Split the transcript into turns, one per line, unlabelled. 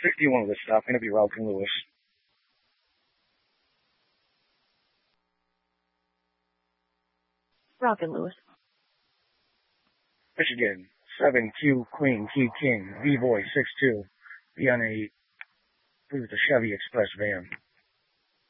61 with a stop, going to be Robin Lewis.
Robin Lewis.
Michigan, 7Q Queen Q King, V-Boy 6-2. Be on a, I believe it's a Chevy Express van.